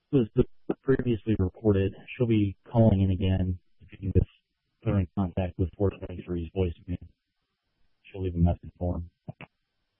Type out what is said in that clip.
was previously reported. She'll be calling in again. If you can just put her in contact with 423's voicemail, she'll leave a message for him.